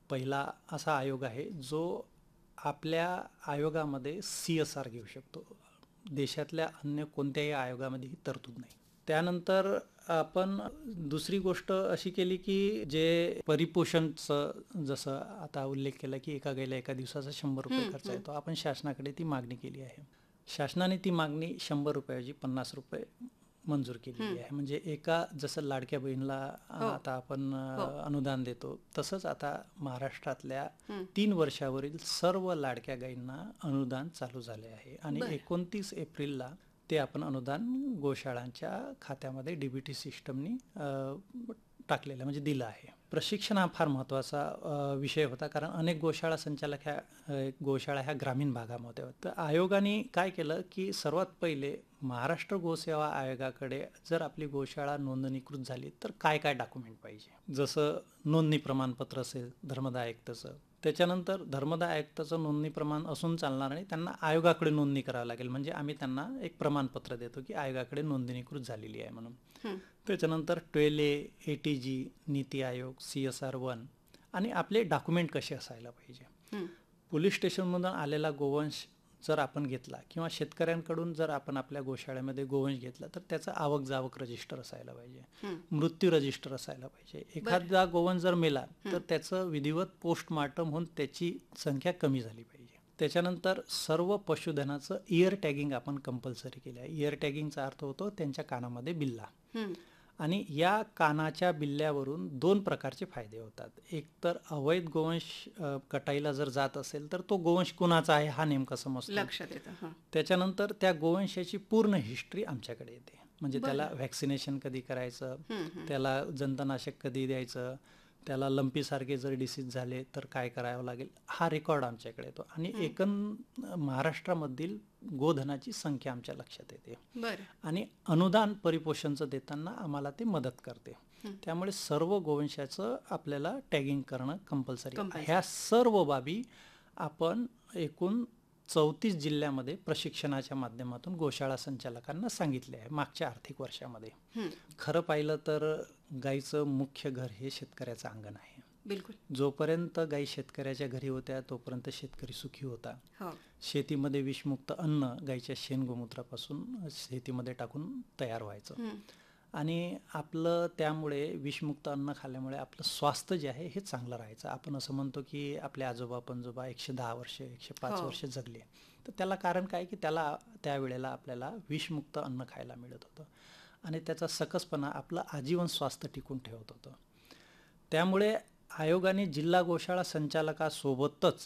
पहिला असा आयोग आहे जो आपल्या आयोगामध्ये CSR घेऊ शकतो. देशातल्या अन्य कोणत्याही आयोगामध्ये ही तरतूद नाही. त्यानंतर आपण दुसरी गोष्ट अशी केली की जे परिपोषणचं जसं आता उल्लेख केला की एका गाईला एका दिवसाचा 100 रुपये खर्च येतो, आपण शासनाकडे ती मागणी केली आहे. शासनाने ती मागणी 100 रुपयाऐवजी 50 रुपये मंजूर केलेली आहे. म्हणजे एका जसं लाडक्या बहिणीला आता आपण अनुदान देतो, तसंच आता महाराष्ट्रातल्या 3 वर्षावरील सर्व लाडक्या गायींना अनुदान चालू झाले आहे आणि 29 एप्रिलला ते आपण अनुदान गोशाळांच्या खात्यामध्ये DBT सिस्टमनी टाकलेलं म्हणजे दिलं आहे. प्रशिक्षण हा फार महत्त्वाचा विषय होता, कारण अनेक गोशाळा संचालक गोशाळा ह्या ग्रामीण भागामध्ये होत्या. तर आयोगाने काय केलं की सर्वात पहिले महाराष्ट्र गोसेवा आयोगाकडे जर आपली गोशाळा नोंदणीकृत झाली तर काय काय डॉक्युमेंट पाहिजे, जसं नोंदणी प्रमाणपत्र असेल धर्मदाय आयुक्ताचं, त्याच्यानंतर धर्मदाय आयुक्ताचं नोंदणी प्रमाण असून चालणार नाही, त्यांना आयोगाकडे नोंदणी करावी लागेल. म्हणजे आम्ही त्यांना एक प्रमाणपत्र देतो की आयोगाकडे नोंदणीकृत झालेली आहे म्हणून. त्याच्यानंतर 12A, ATG, NITI Aayog, CSR1 आणि आपले डॉक्युमेंट कसे असायला पाहिजे. पोलीस स्टेशनमधून आलेला गोवंश जर आपण घेतला किंवा शेतकऱ्यांकडून जर आपण आपल्या गोशाळेमध्ये गोवंश घेतला तर त्याचं आवक जावक रजिस्टर असायला पाहिजे, मृत्यू रजिस्टर असायला पाहिजे. एखादा गोवंश जर मेला तर त्याचं विधिवत पोस्टमार्टम होऊन त्याची संख्या कमी झाली पाहिजे. त्याच्यानंतर सर्व पशुधनाचं इयर टॅगिंग आपण कंपल्सरी केलं आहे. इयर टॅगिंगचा अर्थ होतो त्यांच्या कानामध्ये बिल्ला, आणि या कानाच्या बिल्ल्यावरून 2 प्रकारचे फायदे होतात. एक तर अवैध गोवंश कटाईला जर जात असेल तर तो गोवंश कुणाचा आहे हा नेमका समजतो, लक्षात येतं. त्याच्यानंतर त्या गोवंशाची पूर्ण हिस्ट्री आमच्याकडे येते. म्हणजे त्याला व्हॅक्सिनेशन कधी करायचं, त्याला जंतनाशक कधी द्यायचं, त्याला लंपीसारखे जर डिसीज झाले तर काय करावं लागेल, हा रेकॉर्ड आमच्याकडे येतो. आणि महाराष्ट्रामधील गोधनाची संख्या आमच्या लक्षात येते. आणि अनुदान परिपोषणचं देताना आम्हाला ते मदत करते. त्यामुळे सर्व गोवंशाचं आपल्याला टॅगिंग करणं कंपल्सरी. ह्या सर्व बाबी आपण एकूण 34 जिल्ह्यामध्ये प्रशिक्षणाच्या माध्यमातून गोशाळा संचालकांना सांगितले आहे मागच्या आर्थिक वर्षामध्ये. खरं पाहिलं तर गाईचं मुख्य घर हे शेतकऱ्याचं अंगण आहे. बिलकुल. जोपर्यंत गाई शेतकऱ्याच्या घरी होत्या तोपर्यंत शेतकरी सुखी होता. शेतीमध्ये विषमुक्त अन्न गाईच्या शेणगोमूत्रापासून शेतीमध्ये टाकून तयार व्हायचं, आणि आपलं त्यामुळे विषमुक्त अन्न खाल्ल्यामुळे आपलं स्वास्थ्य जे आहे हे चांगलं राहायचं. आपण असं म्हणतो की आपले आजोबा पणजोबा 110 वर्ष 105 वर्ष जगले, तर त्याला कारण काय की त्यावेळेला आपल्याला विषमुक्त अन्न खायला मिळत होतं आणि त्याचा सकसपणा आपलं आजीवन स्वास्थ्य टिकून ठेवत होतं. त्यामुळे आयोगाने जिल्हा गोशाळा संचालकासोबतच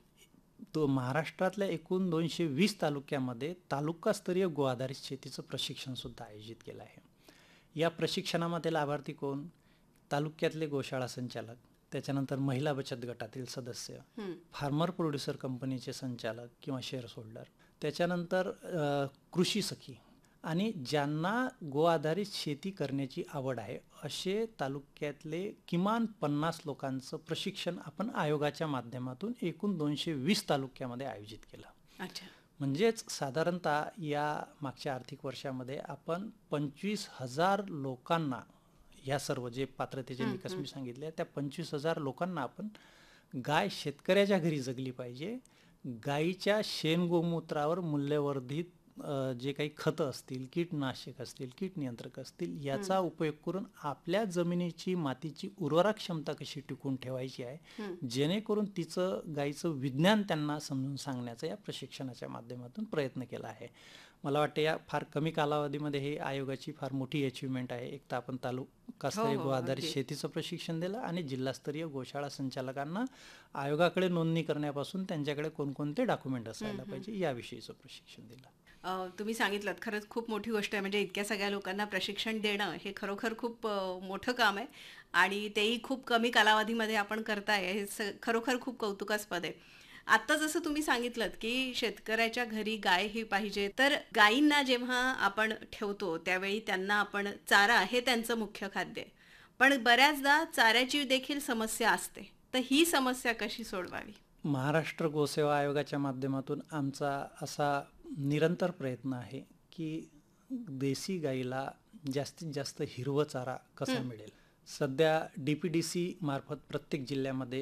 तो महाराष्ट्रातल्या एकूण 220 तालुक्यामध्ये तालुकास्तरीय गो आधारित शेतीचं प्रशिक्षण सुद्धा आयोजित केलं आहे. या प्रशिक्षणामध्ये लाभार्थी कोण, तालुक्यातले गोशाळा संचालक, त्याच्यानंतर महिला बचत गटातील सदस्य, फार्मर प्रोड्युसर कंपनीचे संचालक किंवा शेअर होल्डर, त्याच्यानंतर कृषी सखी, आणि ज्यांना गो आधारित शेती करण्याची आवड आहे असे तालुक्यातले किमान 50 लोकांचं प्रशिक्षण आपण आयोगाच्या माध्यमातून एकूण 220 तालुक्यामध्ये आयोजित केलं. म्हणजेच साधारणतः या मागच्या आर्थिक वर्षामध्ये आपण 25,000 लोकांना, या सर्व जे पात्रतेचे निकष मी सांगितले त्या 25,000 लोकांना आपण गाय शेतकऱ्याच्या घरी जगली पाहिजे, गायीच्या शेणगोमूत्रावर मूल्यवर्धित जे काही खतं असतील, कीटनाशक असतील, कीड नियंत्रक असतील, याचा उपयोग करून आपल्या जमिनीची मातीची उर्वरा क्षमता कशी टिकून ठेवायची आहे, जेणेकरून गायीचं विज्ञान त्यांना समजून सांगण्याचा या प्रशिक्षणाच्या माध्यमातून प्रयत्न केला आहे. मला वाटतं या फार कमी कालावधीमध्ये हे आयोगाची फार मोठी अचिव्हमेंट आहे. एक तर आपण तालुकास्तरीय गो आधारित शेतीचं प्रशिक्षण दिलं आणि जिल्हास्तरीय गोशाळा संचालकांना आयोगाकडे नोंदणी करण्यापासून त्यांच्याकडे कोणकोणते डॉक्युमेंट असायला पाहिजे याविषयीचं प्रशिक्षण दिलं. तुम्ही सांगितलं खरंच खूप मोठी गोष्ट आहे. म्हणजे इतक्या सगळ्या लोकांना प्रशिक्षण देणं हे खरोखर खूप मोठं काम आहे, आणि तेही खूप कमी कालावधीमध्ये आपण करताय हे खरोखर खूप कौतुकास्पद आहे. आता जसं तुम्ही सांगितलं की शेतकऱ्याच्या घरी गाय ही पाहिजे, तर गायींना जेव्हा आपण ठेवतो त्यावेळी त्यांना आपण चारा हे त्यांचं मुख्य खाद्य आहे, पण बऱ्याचदा चाऱ्याची देखील समस्या असते, तर ही समस्या कशी सोडवावी? महाराष्ट्र गोसेवा आयोगाच्या माध्यमातून आमचा असा निरंतर प्रयत्न आहे की देशी गाईला जास्तीत जास्त हिरवं चारा कसा मिळेल. सध्या DPDC मार्फत प्रत्येक जिल्ह्यामध्ये